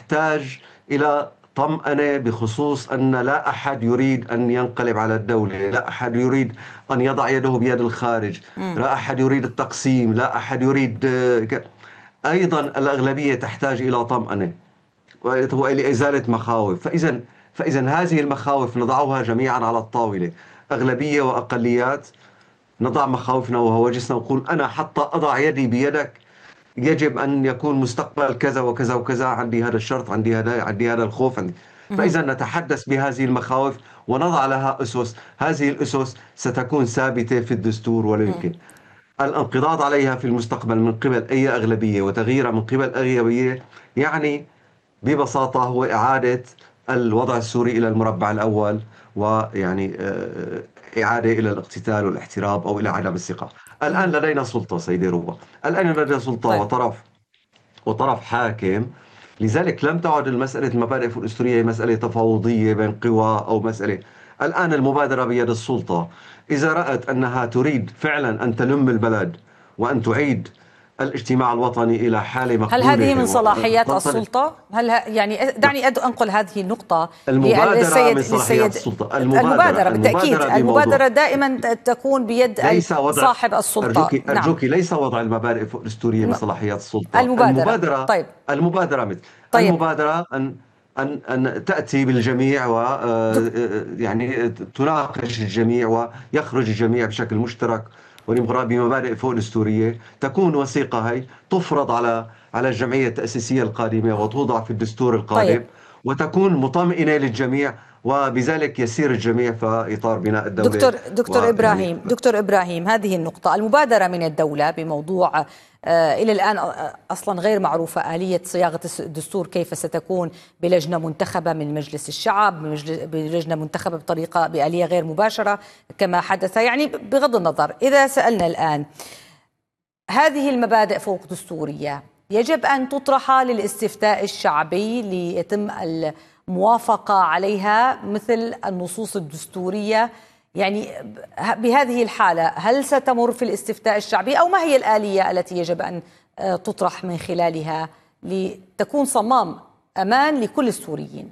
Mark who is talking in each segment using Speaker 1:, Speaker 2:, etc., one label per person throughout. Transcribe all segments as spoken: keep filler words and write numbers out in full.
Speaker 1: تحتاج إلى طمأنة بخصوص أن لا أحد يريد أن ينقلب على الدولة، لا أحد يريد أن يضع يده بيد الخارج، لا أحد يريد التقسيم، لا أحد يريد. أيضا الأغلبية تحتاج إلى طمأنة وإلى إزالة مخاوف. فإذا فإذا هذه المخاوف نضعها جميعا على الطاولة، أغلبية وأقليات. نضع مخاوفنا وهواجسنا ونقول أنا حتى أضع يدي بيدك يجب أن يكون مستقبل كذا وكذا وكذا، عندي هذا الشرط، عندي هذا عندي هذا الخوف عندي. فإذا نتحدث بهذه المخاوف ونضع لها أسس، هذه الأسس ستكون ثابتة في الدستور، ولا يمكن الانقضاض عليها في المستقبل من قبل أي أغلبية وتغييرها من قبل أغلبية. يعني ببساطة هو إعادة الوضع السوري إلى المربع الأول، ويعني إعادة إلى الاقتتال والاحتراب أو إلى عدم الثقة. الآن لدينا سلطة سيدي روبا، الآن لدينا سلطة طيب. وطرف وطرف حاكم. لذلك لم تعد المسألة المبادئ الدستورية مسألة تفاوضية بين قوى أو مسألة. الآن المبادرة بيد السلطة، إذا رأت أنها تريد فعلا أن تلم البلد وأن تعيد الاجتماع الوطني إلى حالة مقبولة.
Speaker 2: هل هذه من صلاحيات السلطة؟ هل ه... يعني دعني أنقل هذه النقطة.
Speaker 1: المبادرة للسيد... من صلاحيات السلطة.
Speaker 2: المبادرة, المبادرة بالتأكيد المبادرة, المبادرة دائما تكون بيد صاحب السلطة.
Speaker 1: أرجوكي, نعم. أرجوكي ليس وضع المبادئ الدستورية من صلاحيات السلطة.
Speaker 2: المبادرة,
Speaker 1: المبادرة
Speaker 2: طيب.
Speaker 1: المبادرة مثل طيب. المبادرة أن أن أن تأتي بالجميع و يعني تناقش الجميع ويخرج الجميع بشكل مشترك بمبادئ فوق الدستورية. تكون وثيقة هي تفرض على على الجمعية التأسيسية القادمة وتوضع في الدستور القادم. طيب. وتكون مطمئنة للجميع، وبذلك يسير الجميع في إطار بناء الدولة.
Speaker 2: دكتور دكتور و... إبراهيم دكتور إبراهيم هذه النقطة، المبادرة من الدولة بموضوع آه إلى الآن أصلا غير معروفة آلية صياغة الدستور كيف ستكون، بلجنة منتخبة من مجلس الشعب، بلجنة منتخبة بطريقة بآلية غير مباشرة كما حدث. يعني بغض النظر، إذا سألنا الآن هذه المبادئ فوق دستورية يجب أن تطرح للاستفتاء الشعبي ليتم الموافقة عليها مثل النصوص الدستورية. يعني بهذه الحالة هل ستمر في الاستفتاء الشعبي، أو ما هي الآلية التي يجب أن تطرح من خلالها لتكون صمام أمان لكل السوريين؟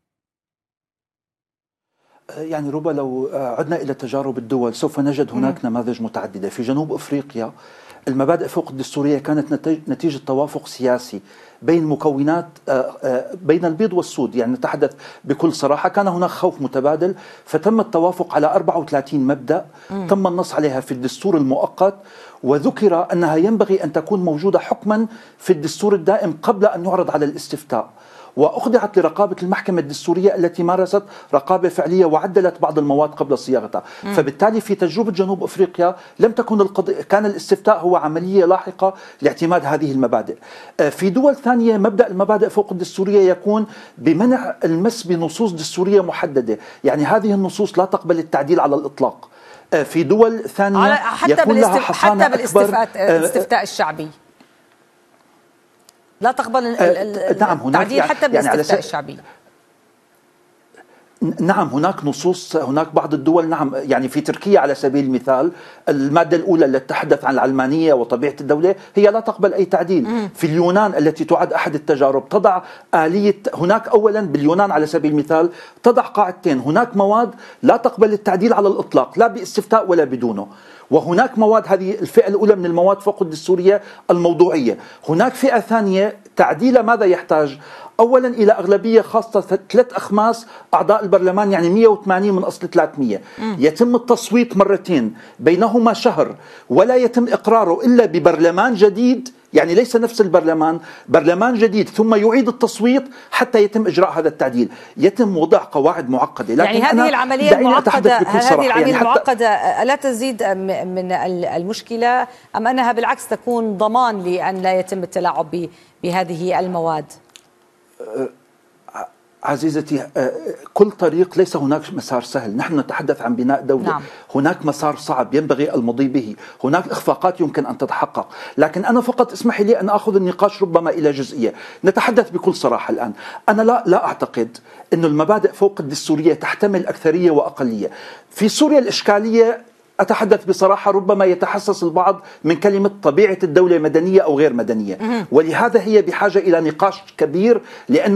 Speaker 3: يعني ربما لو عدنا إلى تجارب الدول سوف نجد هناك نماذج متعددة. في جنوب أفريقيا المبادئ فوق الدستورية كانت نتيجة توافق سياسي بين مكونات بين البيض والسود. يعني نتحدث بكل صراحة، كان هناك خوف متبادل، فتم التوافق على أربعة وثلاثين مبدأ م. تم النص عليها في الدستور المؤقت، وذكر أنها ينبغي أن تكون موجودة حكما في الدستور الدائم قبل أن يعرض على الاستفتاء. وأخضعت لرقابة المحكمة الدستورية التي مارست رقابة فعلية وعدلت بعض المواد قبل صياغتها. م. فبالتالي في تجربة جنوب أفريقيا لم تكن القضية، كان الاستفتاء هو عملية لاحقة لاعتماد هذه المبادئ. في دول ثانية مبدأ المبادئ فوق الدستورية يكون بمنع المس بنصوص دستورية محددة، يعني هذه النصوص لا تقبل التعديل على الإطلاق. في دول ثانية
Speaker 2: حتى
Speaker 3: يكون لها حصانة
Speaker 2: حتى بالاستفتاء الشعبي لا تقبل التعديل حتى بالاستفتاء يعني الشعبي.
Speaker 3: نعم هناك نصوص، هناك بعض الدول نعم، يعني في تركيا على سبيل المثال المادة الأولى التي تتحدث عن العلمانية وطبيعة الدولة هي لا تقبل أي تعديل. مم. في اليونان التي تعد أحد التجارب تضع آلية، هناك أولا باليونان على سبيل المثال تضع قاعدتين، هناك مواد لا تقبل التعديل على الإطلاق لا باستفتاء ولا بدونه، وهناك مواد، هذه الفئة الأولى من المواد فوق الدستورية الموضوعية. هناك فئة ثانية تعديل ماذا يحتاج؟ أولا إلى أغلبية خاصة ثلاث أخماس أعضاء البرلمان، يعني مئة وثمانين من أصل ثلاثمئة. م. يتم التصويت مرتين بينهما شهر، ولا يتم إقراره إلا ببرلمان جديد، يعني ليس نفس البرلمان، برلمان جديد ثم يعيد التصويت حتى يتم إجراء هذا التعديل. يتم وضع قواعد معقدة.
Speaker 2: لكن يعني هذه العملية المعقدة هذه العملية
Speaker 3: يعني
Speaker 2: المعقدة لا تزيد من المشكلة، أم أنها بالعكس تكون ضمان لأن لا يتم التلاعب بهذه المواد؟
Speaker 3: عزيزتي، كل طريق ليس هناك مسار سهل، نحن نتحدث عن بناء دولة. نعم. هناك مسار صعب ينبغي المضي به، هناك إخفاقات يمكن أن تتحقق، لكن أنا فقط اسمحي لي أن أخذ النقاش ربما إلى جزئية. نتحدث بكل صراحة الآن، أنا لا, لا أعتقد أن المبادئ فوق الدستورية تحتمل أكثرية وأقلية. في سوريا الإشكالية أتحدث بصراحة ربما يتحسس البعض من كلمة طبيعة الدولة مدنية أو غير مدنية، ولهذا هي بحاجة إلى نقاش كبير، لأن